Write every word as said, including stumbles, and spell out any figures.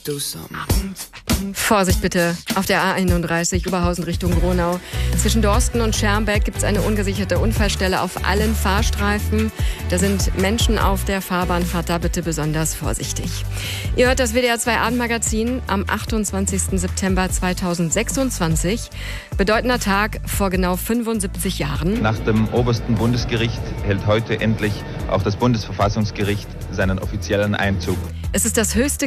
do something. Vorsicht bitte auf der A einunddreißig Oberhausen Richtung Gronau. Zwischen Dorsten und Schermbeck gibt es eine ungesicherte Unfallstelle auf allen Fahrstreifen. Da sind Menschen auf der Fahrbahn. Fahrt da bitte besonders vorsichtig. Ihr hört das W D R zwei Abendmagazin am achtundzwanzigsten September zweitausendsechsundzwanzig. Bedeutender Tag vor genau fünfundsiebzig Jahren. Nach dem obersten Bundesgericht hält heute endlich auch das Bundesverfassungsgericht seinen offiziellen Einzug. Es ist das höchste